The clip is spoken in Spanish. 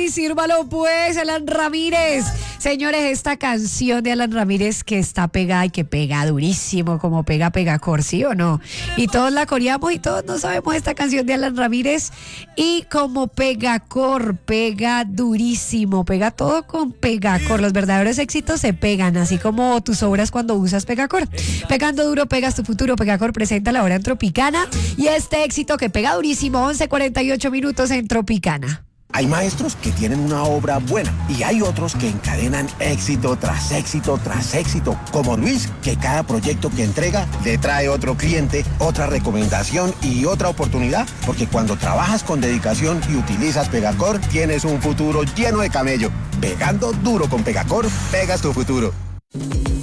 Ay, sírvalo pues, Alan Ramírez. Señores, esta canción de Alan Ramírez que está pegada y que pega durísimo, como pega Pegacor, ¿sí o no? Y todos la coreamos y todos no sabemos esta canción de Alan Ramírez. Y como Pegacor, pega durísimo, pega todo con Pegacor. Los verdaderos éxitos se pegan, así como tus obras cuando usas Pegacor. Pegando duro, pegas tu futuro. Pegacor presenta la hora en Tropicana. Y este éxito que pega durísimo, 11:48 minutos en Tropicana. Hay maestros que tienen una obra buena y hay otros que encadenan éxito tras éxito tras éxito, como Luis, que cada proyecto que entrega le trae otro cliente, otra recomendación y otra oportunidad, porque cuando trabajas con dedicación y utilizas Pegacor, tienes un futuro lleno de camello. Pegando duro con Pegacor, pegas tu futuro.